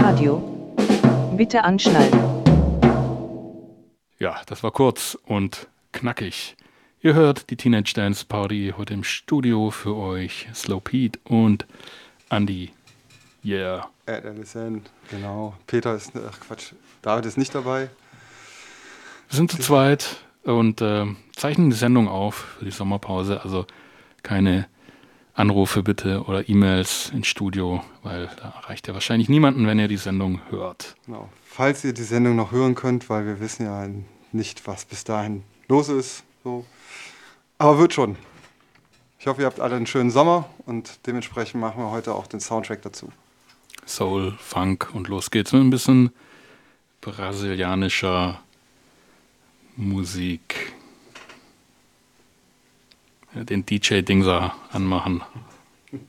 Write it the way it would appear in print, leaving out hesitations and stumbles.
Radio. Bitte anschnallen. Ja, das war kurz und knackig. Ihr hört die Teenage Dance Party heute im Studio für euch. Slow Pete und Andy. Yeah. Allison, genau. Peter ist, David ist nicht dabei. Wir sind zu zweit und zeichnen die Sendung auf für die Sommerpause. Also keine Anrufe bitte oder E-Mails ins Studio, weil da erreicht ihr wahrscheinlich niemanden, wenn ihr die Sendung hört. Genau. Falls ihr die Sendung noch hören könnt, weil wir wissen ja nicht, was bis dahin los ist. So. Aber wird schon. Ich hoffe, ihr habt alle einen schönen Sommer und dementsprechend machen wir heute auch den Soundtrack dazu. Soul, Funk und los geht's mit ein bisschen brasilianischer Musik. Den DJ-Dingser anmachen.